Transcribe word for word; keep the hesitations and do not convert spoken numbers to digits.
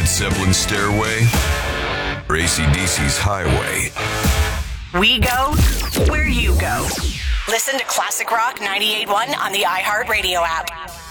Zeppelin Stairway or A C D C's Highway? We go where you go. Listen to Classic Rock ninety-eight point one on the iHeartRadio app.